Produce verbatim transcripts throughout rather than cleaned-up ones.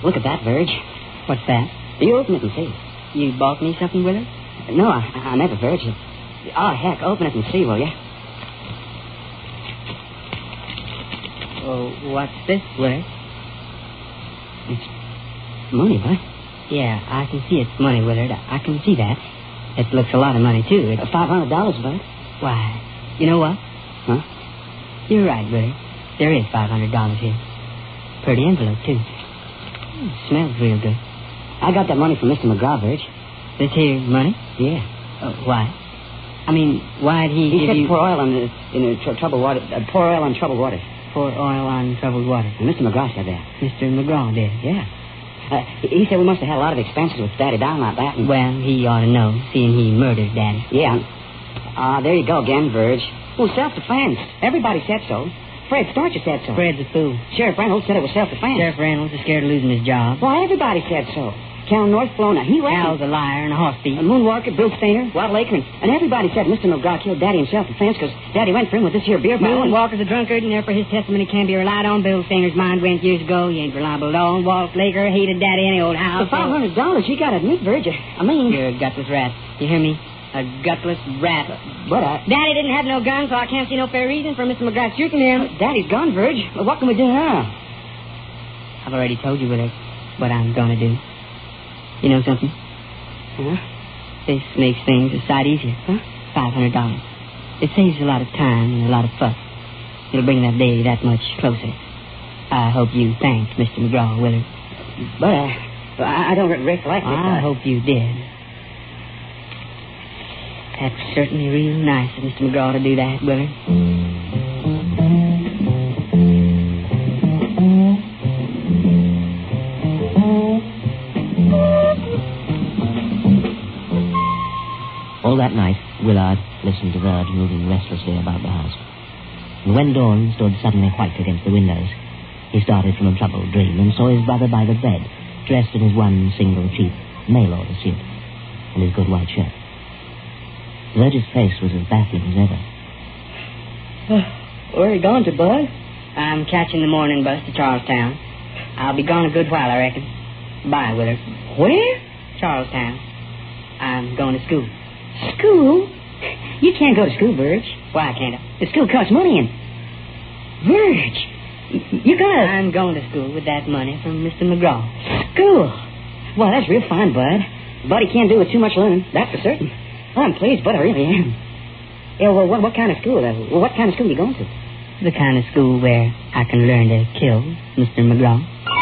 Look at that, Verge. What's that? You open it and see. You bought me something, Willard? No, I, I never, Verge. Oh, heck, open it and see, will you? Oh, what's this, Willard? It's money, Bud. Yeah, I can see it's money, Willard. I, I can see that. It looks a lot of money, too. It's... Uh, five hundred dollars, Bud. Why, you know what? Huh? You're right, Willard. There is five hundred dollars here. Pretty envelope, too. Mm, smells real good. I got that money from Mister McGraw, Verge. This here money? Yeah. Uh, why? I mean, why'd he, he give said you... pour oil on the, in the tr- troubled water. Uh, pour oil on troubled water. Pour oil on troubled water. And Mister McGraw said that. Mister McGraw did? Yeah. Uh, he said we must have had a lot of expenses with Daddy down like that. And... Well, he ought to know, seeing he murdered Daddy. Yeah. Ah, uh, there you go again, Verge. Well, self-defense. Everybody said so. Fred Storcher said so. Fred's a fool. Sheriff Reynolds said it was self-defense. Sheriff Reynolds is scared of losing his job. Well, everybody said so. Cal North Flona, he ran. Al's a liar and a horse thief. And Moonwalker, Bill Stainer, Wild Laker, and, and everybody said Mister McGraw killed Daddy in self-defense because Daddy went for him with this here beer bottle. Moonwalker's a drunkard, and therefore his testimony can't be relied on. Bill Stainer's mind went years ago. He ain't reliable at all. Walt Laker hated Daddy any old house. For five hundred dollars, you got to admit, Verge. I mean... You're a gutless rat. You hear me? A gutless rat. But I... Daddy didn't have no gun, so I can't see no fair reason for Mister McGrath shooting him. Daddy's gone, Verge. Well, what can we do now? I've already told you, Willard, what I'm going to do. You know something? Huh? This makes things a sight easier. Huh? five hundred dollars. It saves a lot of time and a lot of fuss. It'll bring that day that much closer. I hope you thanked Mister McGraw, Willard. But uh, I don't recollect it. I uh, hope you did. That's certainly real nice of Mister McGraw to do that, Willard. All that night, Willard listened to Verge moving restlessly about the house. And when dawn stood suddenly white against the windows, he started from a troubled dream and saw his brother by the bed, dressed in his one single cheap mail-order suit and his good white shirt. Verge's face was as baffling as ever. Where are you going to, Bud? I'm catching the morning bus to Charlestown. I'll be gone a good while, I reckon. Bye, Willard. Where? Charlestown. I'm going to school. School? You can't go to school, Verge. Why can't I? The school costs money, and... Verge, you gotta... I'm going to school with that money from Mister McGraw. School? Well, that's real fine, Bud. Buddy can't do with too much learning, that's for certain. Well, I'm pleased, Bud, I really am. Yeah, well, what, what kind of school? Uh, well, what kind of school are you going to? The kind of school where I can learn to kill Mister McGraw.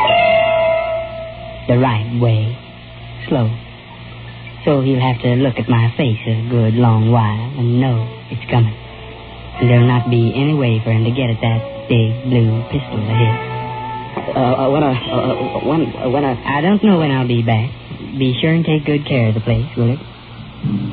The right way. Slow. So he'll have to look at my face a good long while and know it's coming. And there'll not be any way for him to get at that big blue pistol of his. Uh, uh, when I... Uh, when, uh, when I... I don't know when I'll be back. Be sure and take good care of the place, Willard.